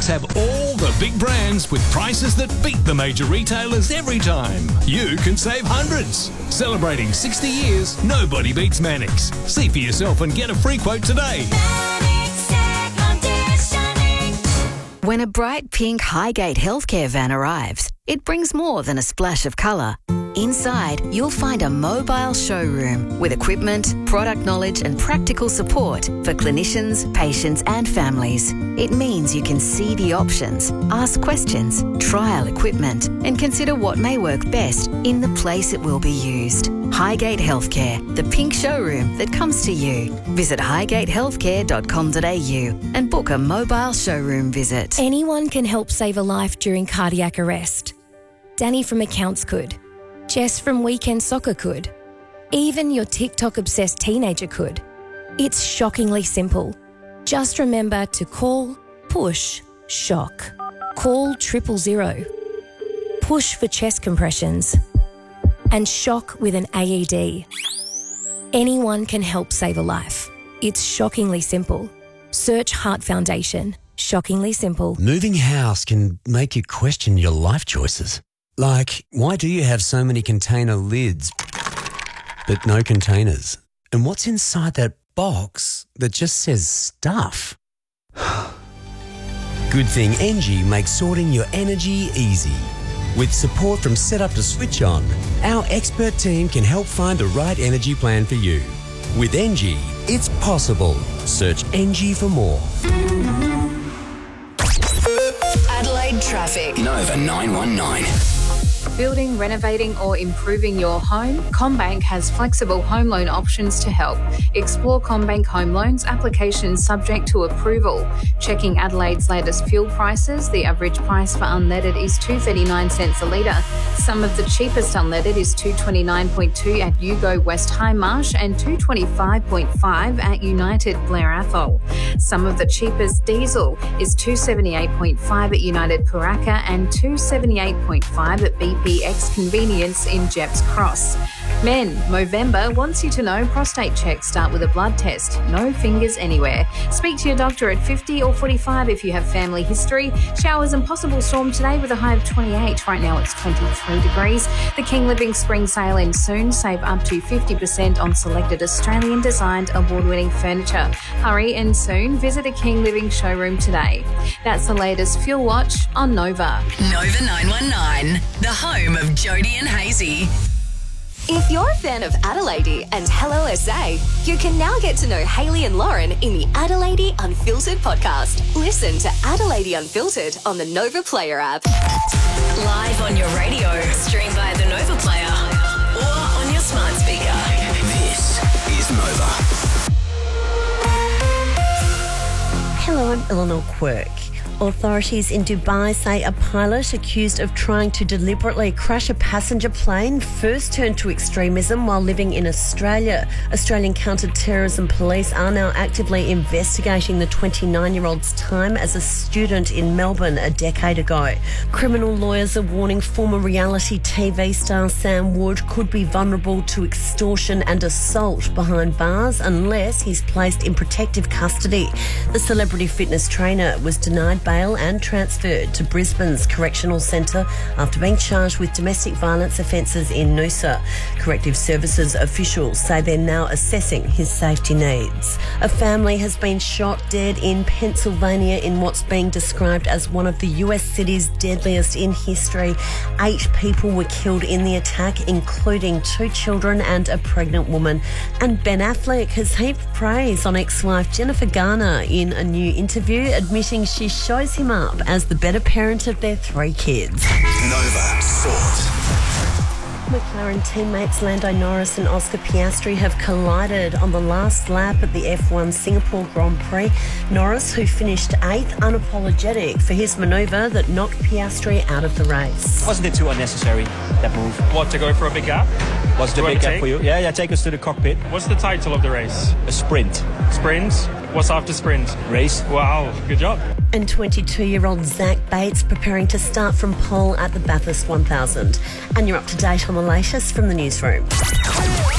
Bikes have all the big brands with prices that beat the major retailers every time. You can save hundreds. Celebrating 60 years, nobody beats Mannix. See for yourself and get a free quote today. When a bright pink Highgate Healthcare van arrives, it brings more than a splash of colour. Inside, you'll find a mobile showroom with equipment, product knowledge and practical support for clinicians, patients and families. It means you can see the options, ask questions, trial equipment and consider what may work best in the place it will be used. Highgate Healthcare, the pink showroom that comes to you. Visit highgatehealthcare.com.au and book a mobile showroom visit. Anyone can help save a life during cardiac arrest. Danny from Accounts could. Jess from Weekend Soccer could. Even your TikTok-obsessed teenager could. It's shockingly simple. Just remember to call, push, shock. Call 000. Push for chest compressions. And shock with an AED. Anyone can help save a life. It's shockingly simple. Search Heart Foundation. Shockingly simple. Moving house can make you question your life choices. Like, why do you have so many container lids but no containers? And what's inside that box that just says stuff? Good thing Engie makes sorting your energy easy. With support from Setup to Switch On, our expert team can help find the right energy plan for you. With Engie, it's possible. Search Engie for more. Adelaide traffic. Nova 919. Building, renovating or improving your home? CommBank has flexible home loan options to help. Explore CommBank Home Loans, applications subject to approval. Checking Adelaide's latest fuel prices, the average price for unleaded is 2.39 cents a litre. Some of the cheapest unleaded is 2.29.2 at Yugo West Hindmarsh and 2.25.5 at United Blair Athol. Some of the cheapest diesel is 2.78.5 at United Paraka and 2.78.5 at BPX Convenience in Jepps Cross. Men, Movember wants you to know prostate checks start with a blood test. No fingers anywhere. Speak to your doctor at 50 or 45 if you have family history. Showers and possible storm today with a high of 28. Right now it's 23 degrees. The King Living Spring Sale ends soon. Save up to 50% on selected Australian designed award-winning furniture. Hurry and soon. Visit a King Living showroom today. That's the latest Fuel Watch on Nova. Nova 919, the home of Jody and Hazy. If you're a fan of Adelaide and Hello SA, you can now get to know Hayley and Lauren in the Adelaide Unfiltered podcast. Listen to Adelaide Unfiltered on the Nova Player app. Live on your radio, stream via the Nova Player or on your smart speaker. This is Nova. Hello, I'm Eleanor Quirk. Authorities in Dubai say a pilot accused of trying to deliberately crash a passenger plane first turned to extremism while living in Australia. Australian counter-terrorism police are now actively investigating the 29-year-old's time as a student in Melbourne a decade ago. Criminal lawyers are warning former reality TV star Sam Wood could be vulnerable to extortion and assault behind bars unless he's placed in protective custody. The celebrity fitness trainer was denied bail and transferred to Brisbane's Correctional Centre after being charged with domestic violence offences in Noosa. Corrective Services officials say they're now assessing his safety needs. A family has been shot dead in Pennsylvania in what's being described as one of the US city's deadliest in history. 8 people were killed in the attack, including 2 children and a pregnant woman. And Ben Affleck has heaped praise on ex-wife Jennifer Garner in a new interview, admitting she shows him up as the better parent of their 3 kids. Nova Sport. McLaren teammates Lando Norris and Oscar Piastri have collided on the last lap at the F1 Singapore Grand Prix. Norris, who finished 8th, unapologetic for his manoeuvre that knocked Piastri out of the race. Wasn't it too unnecessary, that move? What, to go for a big gap? Was the big gap for you? Yeah, take us to the cockpit. What's the title of the race? A sprint. Sprint? What's after sprint? Race. Wow, good job. And 22-year-old Zach Bates preparing to start from pole at the Bathurst 1000. And you're up to date on the latest from the newsroom.